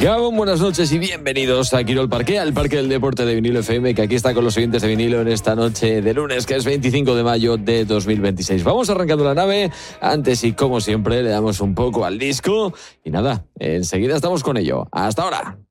Gabón, buenas noches y bienvenidos a Quirol Parque, al Parque del Deporte de Vinilo FM, que aquí está con los oyentes de vinilo en esta noche de lunes, que es 25 de mayo de 2026. Vamos arrancando la nave, antes y como siempre le damos un poco al disco y nada, enseguida estamos con ello. Hasta ahora.